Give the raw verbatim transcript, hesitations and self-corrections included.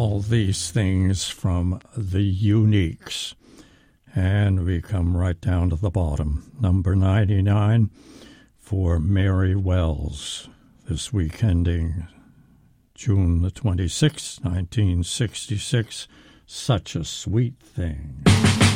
All These Things from the Uniques. And we come right down to the bottom. Number ninety-nine for Mary Wells, this week ending June the twenty-sixth, nineteen sixty-six. Such a Sweet Thing.